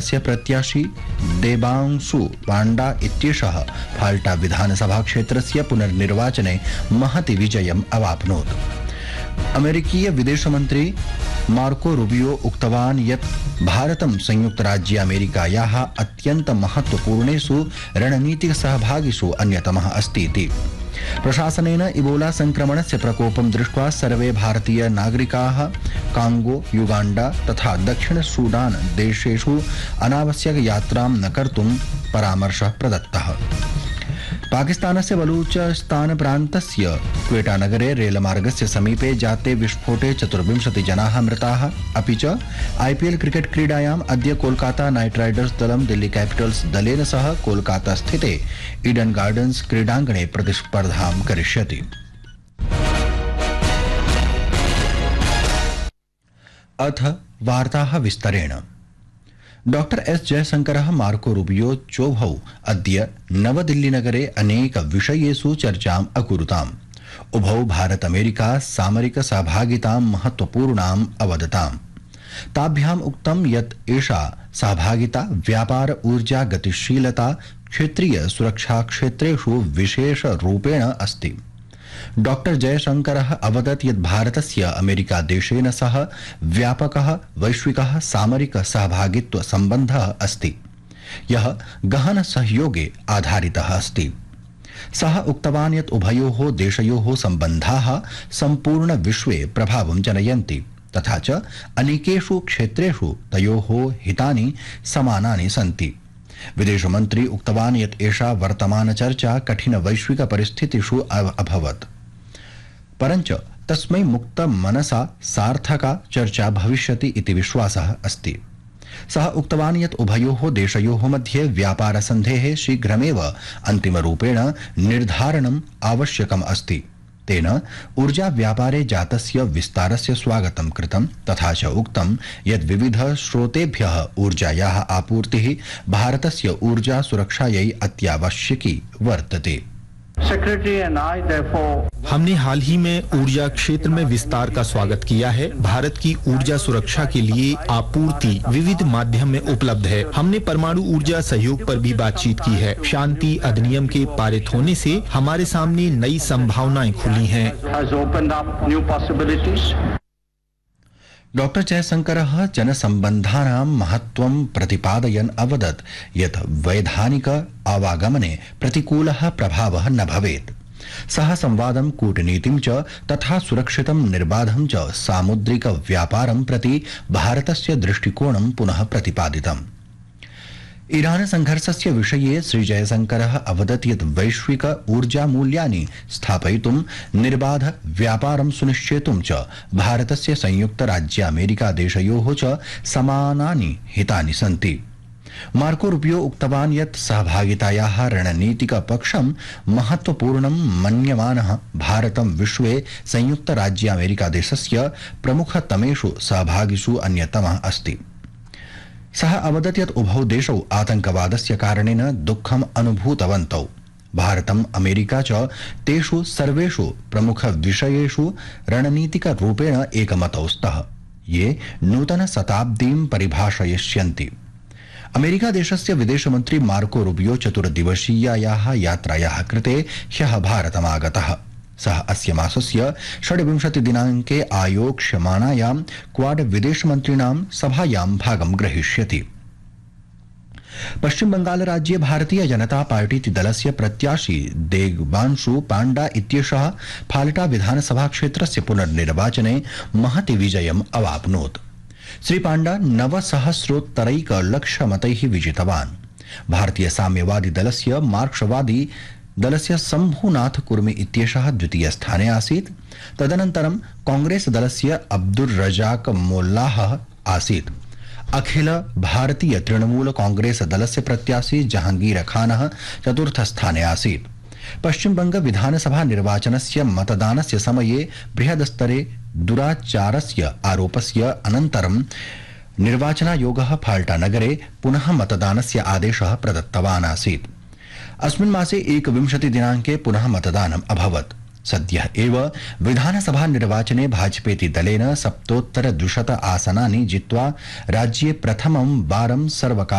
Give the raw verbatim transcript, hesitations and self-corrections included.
दलस्य प्रत्याशी देबांशु पांडा इत्येषः फाल्टा विधानसभा क्षेत्रस्य पुनर्निर्वाचने महति विजयम् अवाप्नोत्। अमेरिकीय विदेशमन्त्री मार्को रूबियो उक्तवान् यत् भारतं संयुक्तराज्य अमेरिकायाः अत्यन्त महत्वपूर्णेषु रणनीतिकसहभागिषु अन्यतमः अस्ति इति। प्रशासनेन इबोला संक्रमणस्य प्रकोपं दृष्ट्वा सर्वे भारतीय नागरिकाः कांगो, युगांडा तथा दक्षिण सूडान देशेषु अनावश्यक यात्रां न कर्तुं परामर्शः प्रदत्तः। पाकिस्तानस्य बलूचिस्तान प्रान्तस्य क्वेटा नगरे रेलमार्गस्य समीपे जाते विस्फोटे चतुर्विंशतिः जनाः मृताः। अपि च आईपीएल क्रिकेट क्रीडायाम् अद्य कोलकाता नाइट राइडर्स दलं दिल्ली कैपिटल्स दलेन सह कोलकाता स्थिते ईडन गार्डन्स क्रीडाङ्गणे प्रतिस्पर्धां करिष्यति। अथ वार्ताः विस्तरेण। डॉक्टर एस जयशंकरः मार्को रूबियो चोभौ अद्य नवदिल्लीनगरे अनेक विषयेषु चर्चाम् अकुरुताम्। उभौ भारत अमेरिका सामरिक सहभागितां महत्वपूर्णाम् अवदताम्। ताभ्याम् उक्तं यत् एषा सहभागिता व्यापार, ऊर्जा, गतिशीलता, क्षेत्रीय सुरक्षा क्षेत्रेषु विशेष रूपेण अस्ति। डॉक्टर जयशंकरः अवदत् यत् भारतस्य अमेरिका देशेन सह व्यापकः वैश्विकः सामरिक सहभागित्व सम्बन्धः अस्ति, यः गहन सहयोगे आधारितः अस्ति। सः उक्तवान् यत् उभयोः देशयोः सम्बन्धाः सम्पूर्ण विश्वे प्रभावं जनयन्ति तथा च अनेकेषु क्षेत्रेषु तयोः हितानि समानानि सन्ति। विदेशमन्त्री उक्तवान् यत् एषा वर्तमान चर्चा कठिन वैश्विक परिस्थितिषु अभवत्, परञ्च तस्मै मुक्त मनसा सार्थका चर्चा भविष्यति इति विश्वासः अस्ति। सः उक्तवान् यत् उभयोः देशयोः मध्ये व्यापार सन्धेः शीघ्रमेव अन्तिमरूपेण निर्धारणम् आवश्यकम् अस्ति। तेन ऊर्जा व्यापारे जातस्य विस्तारस्य स्वागतं कृतं तथा च उक्तं यत् विविध स्रोतेभ्यः ऊर्जायाः आपूर्तिः भारतस्य ऊर्जा सुरक्षायै अत्यावश्यकी वर्तते। हमने हाल ही में ऊर्जा क्षेत्र में विस्तार का स्वागत किया है। भारत की ऊर्जा सुरक्षा के लिए आपूर्ति विविध माध्यम में उपलब्ध है। हमने परमाणु ऊर्जा सहयोग पर भी बातचीत की है। शांति अधिनियम के पारित होने से हमारे सामने नई संभावनाएं खुली हैं। डॉक्टर जयशंकरः जनसम्बन्धानां महत्त्वं प्रतिपादयन् अवदत् यत् वैधानिक आवागमने प्रतिकूलः प्रभावः न भवेत्। सः संवादं, कूटनीतिं च तथा सुरक्षितं निर्बाधं च सामुद्रिक व्यापारं प्रति भारतस्य दृष्टिकोणं पुनः प्रतिपादितम्। ईरान संघर्षस्य विषये श्री जयशंकरः अवदत् यत् वैश्विक ऊर्जा मूल्यानि स्थापयितुं निर्बाध व्यापारं सुनिश्चेतुं च भारतस्य संयुक्त राज्य अमेरिका देशयोः च समानानि हितानि सन्ति। मार्को रूबियो उक्तवान् यत् सहभागितायाः रणनीतिक पक्षं महत्वपूर्णं मन्यमानः भारतं विश्वे संयुक्त राज्य अमेरिका देशस्य प्रमुखतमेषु सहभागिषु अन्यतमः अस्ति। सः अवदत् यत् उभौ देशौ आतंकवादस्य कारणेन दुःखम् अनुभूतवन्तौ। भारतम् अमेरिका च तेषु सर्वेषु प्रमुख विषयेषु रणनीतिक रूपेण एकमतौ स्तः, ये नूतन शताब्दीं परिभाषयिष्यन्ति। अमेरिका देशस्य विदेशमन्त्री मार्को रूबियो चतुर्दिवसीयायाः यात्रायाः कृते ह्यः भारतमागतः। सः अस्य मासस्य षड्विंशति दिनाङ्के आयोक्ष्यमाणायां क्वाड विदेशमन्त्रिणां सभायां भागं ग्रहीष्यति। पश्चिम बंगाल राज्ये भारतीय जनता पार्टी दलस्य प्रत्याशी देबांशु पांडा इत्येषः फाल्टा विधानसभा क्षेत्रस्य पुनर्निर्वाचने महति विजयम् अवाप्नोत्। श्री पांडा नवसहस्रोत्तरैक लक्षमतैः विजितवान्। भारतीय साम्यवादी दलस्य मार्क्सवादी दलस्य शंभुनाथ कुर्मी इत्येषः द्वितीय स्थाने आसीत्। तदनन्तरं कांग्रेस दलस्य अब्दुल रजाक मोल्लाह आसीत्। अखिल भारतीय तृणमूल कांग्रेस दलस्य प्रत्याशी जहांगीर खानः चतुर्थ स्थाने आसीत्। पश्चिम बंग विधानसभा निर्वाचनस्य मतदानस्य समये बृहदस्तरे दुराचारस्य आरोपस्य अनन्तरं निर्वाचनायोगः फाल्टा नगरे पुनः मतदानस्य आदेशः प्रदत्तवान् आसीत्। अस्मिन् मासे एकविंशति दिनाङ्के पुनः मतदानम् अभवत्। सद्यः एव विधानसभा निर्वाचने भाजपेति दलेन सप्तोत्तर द्विशत आसनानि जित्वा राज्ये प्रथमं वारं सर्वकार